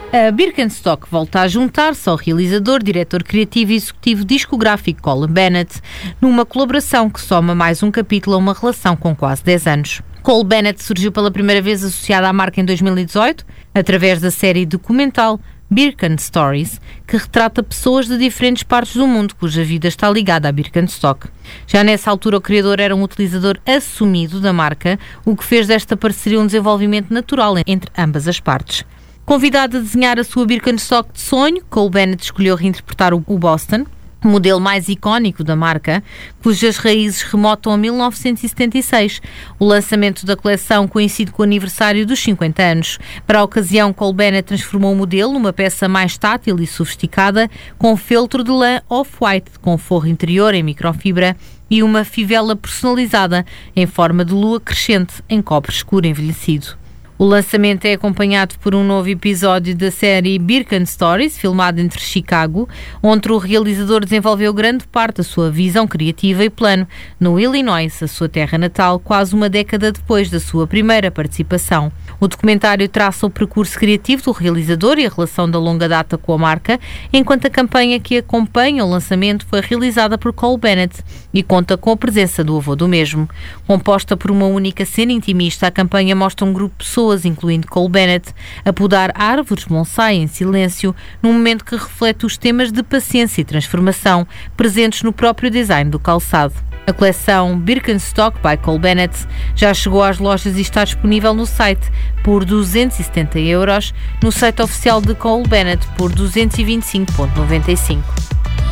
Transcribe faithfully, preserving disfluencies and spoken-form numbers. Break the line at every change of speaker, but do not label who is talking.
A Birkenstock volta a juntar-se ao realizador, diretor criativo e executivo discográfico Colin Bennett, numa colaboração que soma mais um capítulo a uma relação com quase dez anos. Cole Bennett surgiu pela primeira vez associado à marca em dois mil e dezoito, através da série documental Birken Stories, que retrata pessoas de diferentes partes do mundo cuja vida está ligada à Birkenstock. Já nessa altura o criador era um utilizador assumido da marca, o que fez desta parceria um desenvolvimento natural entre ambas as partes. Convidado a desenhar a sua Birkenstock de sonho, Cole Bennett escolheu reinterpretar o Boston, o modelo mais icónico da marca, cujas raízes remontam a mil novecentos e setenta e seis. O lançamento da coleção coincide com o aniversário dos cinquenta anos. Para a ocasião, Cole Bennett transformou o modelo numa peça mais tátil e sofisticada, com feltro de lã off-white, com forro interior em microfibra e uma fivela personalizada em forma de lua crescente em cobre escuro envelhecido. O lançamento é acompanhado por um novo episódio da série Birken Stories, filmado entre Chicago, onde o realizador desenvolveu grande parte da sua visão criativa e plano no Illinois, a sua terra natal, quase uma década depois da sua primeira participação. O documentário traça o percurso criativo do realizador e a relação da longa data com a marca, enquanto a campanha que acompanha o lançamento foi realizada por Cole Bennett e conta com a presença do avô do mesmo. Composta por uma única cena intimista, a campanha mostra um grupo de pessoas, incluindo Cole Bennett, a podar árvores bonsai em silêncio, num momento que reflete os temas de paciência e transformação presentes no próprio design do calçado. A coleção Birkenstock by Cole Bennett já chegou às lojas e está disponível no site por duzentos e setenta euros, no site oficial de Cole Bennett por duzentos e vinte e cinco vírgula noventa e cinco.